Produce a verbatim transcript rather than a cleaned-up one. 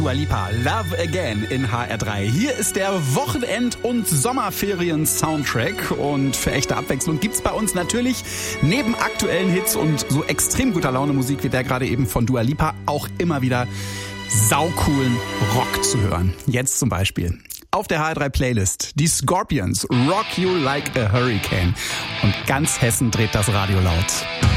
Dua Lipa, Love Again in H R drei. Hier ist der Wochenend- und Sommerferien-Soundtrack. Und für echte Abwechslung gibt's bei uns natürlich neben aktuellen Hits und so extrem guter Laune-Musik wie der gerade eben von Dua Lipa auch immer wieder saucoolen Rock zu hören. Jetzt zum Beispiel auf der H R drei Playlist die Scorpions, Rock You Like a Hurricane. Und ganz Hessen dreht das Radio laut.